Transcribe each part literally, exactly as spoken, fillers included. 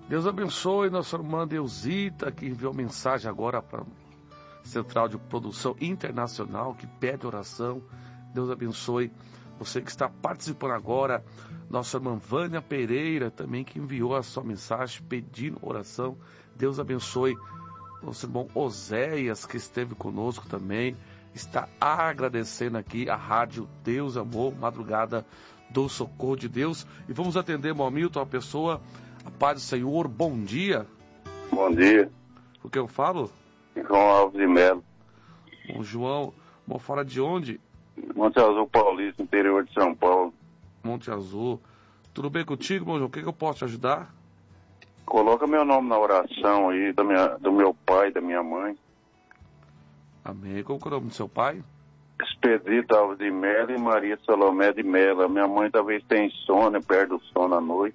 Deus abençoe nossa irmã Deusita, que enviou mensagem agora para a Central de Produção Internacional, que pede oração. Deus abençoe você que está participando agora. Nossa irmã Vânia Pereira também, que enviou a sua mensagem pedindo oração. Deus abençoe nosso irmão Oséias, que esteve conosco também. Está agradecendo aqui a rádio Deus Amor, Madrugada do Socorro de Deus. E vamos atender, irmão Milton, a pessoa. A paz do Senhor, bom dia. Bom dia. O que eu falo? João Alves de Melo. Bom, João, bom, fala de onde? Monte Azul Paulista, interior de São Paulo. Monte Azul. Tudo bem contigo, bom João? O que, que eu posso te ajudar? Coloca meu nome na oração aí, da minha, do meu pai, da minha mãe. Amém. Qual que é o nome do seu pai? Expedito Alves de Melo e Maria Salomé de Melo. A minha mãe talvez tenha insônia, perde o sono à noite.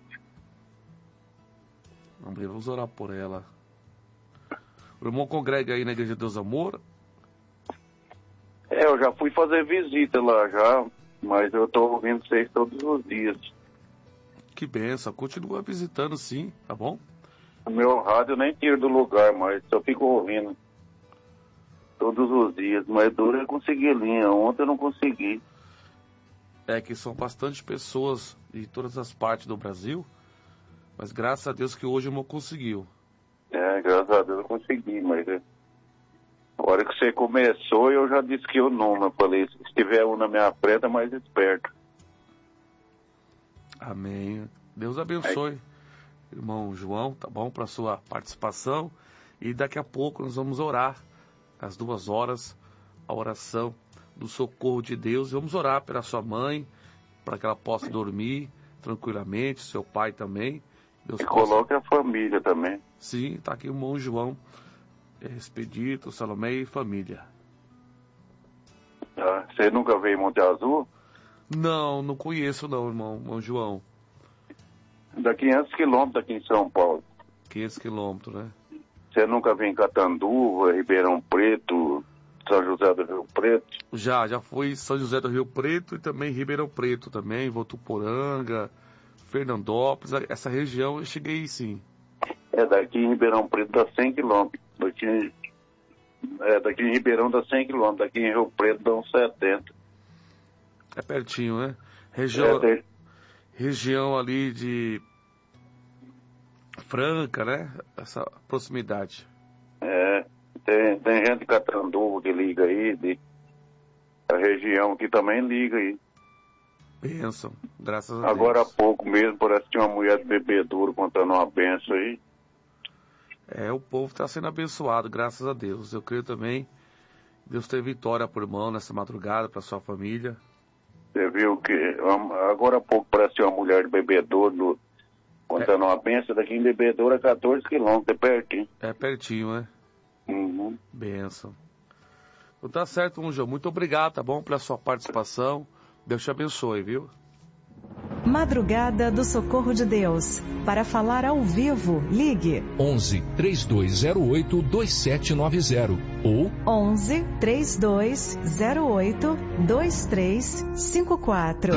Amém. Vamos orar por ela. O irmão congrega aí na Igreja de Deus Amor? É, eu já fui fazer visita lá já, mas eu tô ouvindo vocês todos os dias. Que benção. Continua visitando sim, tá bom? O meu rádio eu nem tiro do lugar, mas só fico ouvindo todos os dias. Mas duro é conseguir linha. Ontem eu não consegui. É que são bastante pessoas de todas as partes do Brasil, mas graças a Deus que hoje o irmão conseguiu. É, graças a Deus eu consegui, mas é, a hora que você começou eu já disse que o nome. Eu falei, se tiver um na minha frente é mais esperto. Amém. Deus abençoe, é. Irmão João, tá bom? Para sua participação. E daqui a pouco nós vamos orar, às duas horas, a oração do socorro de Deus. E vamos orar pela sua mãe, para que ela possa dormir tranquilamente, seu pai também. Deus e possa... coloque a família também. Sim, tá aqui o irmão João, Expedito, Salomé e família. Ah, você nunca veio em Monte Azul? Não, não conheço não, irmão, irmão João. Dá quinhentos quilômetros daqui em São Paulo. quinhentos quilômetros, né? Você nunca veio em Catanduva, Ribeirão Preto, São José do Rio Preto? Já, já fui em São José do Rio Preto e também Ribeirão Preto também, Votuporanga, Fernandópolis, essa região eu cheguei sim. É, daqui em Ribeirão Preto dá cem quilômetros. Daqui, é, daqui em Ribeirão dá cem quilômetros, daqui em Rio Preto dá uns setenta. É pertinho, né? Região, é, tem... região ali de Franca, né? Essa proximidade. É, tem, tem gente de Catanduva que liga aí, de... a região aqui também liga aí. Bênção, graças a Agora Deus. Agora há pouco mesmo, parece que tinha uma mulher de bebedouro contando uma benção aí. É, o povo está sendo abençoado, graças a Deus. Eu creio também, Deus tem vitória por irmão nessa madrugada, para sua família. Você viu que agora há pouco parece uma mulher de bebedouro contando é. uma benção, daqui em bebedouro é quatorze quilômetros, é pertinho. É pertinho, né? Uhum. Benção. Então tá certo, um João. Muito obrigado, tá bom, pela sua participação. Deus te abençoe, viu? Madrugada do Socorro de Deus. Para falar ao vivo, ligue onze, três dois zero oito, dois sete nove zero ou onze, três dois zero oito, dois três cinco quatro.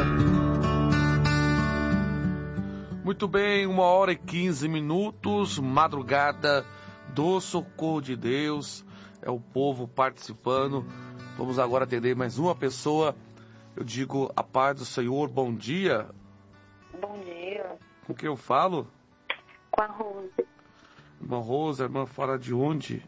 Muito bem, uma hora e quinze minutos, madrugada do Socorro de Deus. É o povo participando. Vamos agora atender mais uma pessoa. Eu digo a paz do Senhor, bom dia. Bom dia. Com quem eu falo? Com a Rose. Irmã Rose, irmã fala de onde?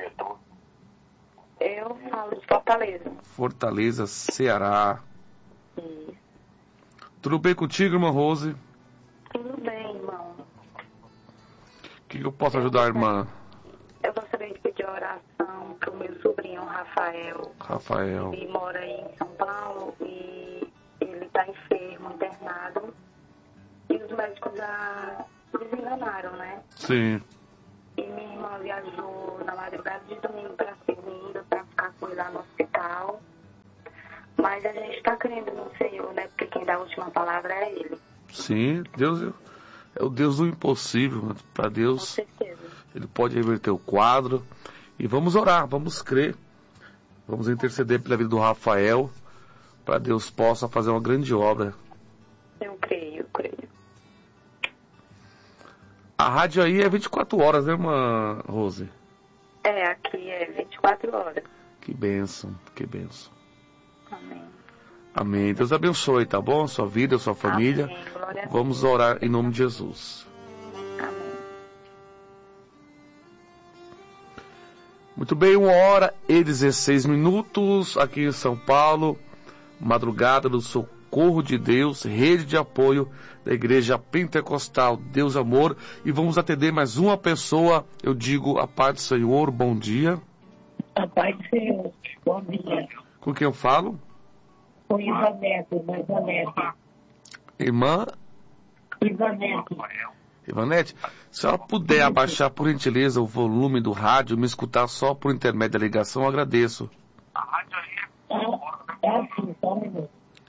Eu falo de Fortaleza. Fortaleza, Ceará. Isso. Tudo bem contigo, irmã Rose? Tudo bem, irmão. O que eu posso ajudar, irmã? Eu gostaria de pedir oração para o meu sobrinho, Rafael. Rafael. Ele mora aí em São Paulo e ele está enfermo, internado. E os médicos já desenganaram, né? Sim. E minha irmã viajou na madrugada de domingo para segunda para ficar com ele lá no hospital. Mas a gente está crendo no Senhor, né? Porque quem dá a última palavra é Ele. Sim, Deus é o Deus do impossível. Para Deus, com certeza, Ele pode reverter o quadro. E vamos orar, vamos crer. Vamos interceder pela vida do Rafael, para Deus possa fazer uma grande obra. Eu creio, eu creio. A rádio aí é vinte e quatro horas, né, irmã Rose? É, aqui é vinte e quatro horas. Que bênção, que bênção. Amém. Amém. Deus abençoe, tá bom? Sua vida, sua família. Amém. Glória a Vamos Deus. orar em nome de Jesus. Amém. Muito bem, uma hora e dezesseis minutos aqui em São Paulo, madrugada do Socorro de Deus, rede de apoio da Igreja Pentecostal Deus Amor, e vamos atender mais uma pessoa. Eu digo a paz do Senhor, bom dia. A paz do Senhor, bom dia. Com quem eu falo? Com Ivanete, Ivanete. Irmã Ivanete. Ivanete, se ela puder abaixar por gentileza o volume do rádio, me escutar só por intermédio da ligação, eu agradeço. É, é assim, só um minuto.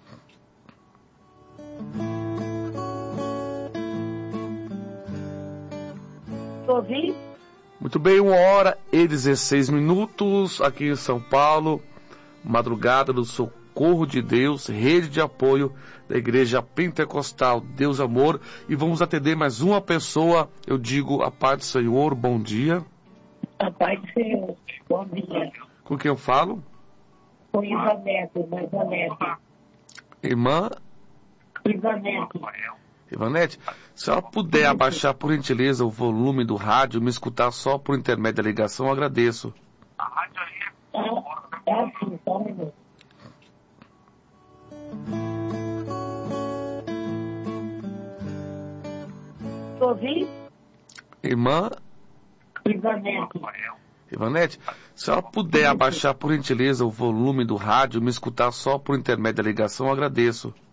Ouvi? Muito bem, uma hora e dezesseis minutos aqui em São Paulo, madrugada do Socorro de Deus, rede de apoio da Igreja Pentecostal Deus Amor, e vamos atender mais uma pessoa. Eu digo a paz do Senhor, bom dia. A paz do Senhor, bom dia. Com quem eu falo? Com Ivanete, Ivanete. Irmã Ivanete. Ivanete, se ela puder abaixar por gentileza o volume do rádio, me escutar só por intermédio da ligação, eu agradeço. É, é assim, só um minuto. Ouvi? Irmã Ivanete. Ivanete, se ela puder abaixar por gentileza o volume do rádio, me escutar só por intermédio da ligação, eu agradeço.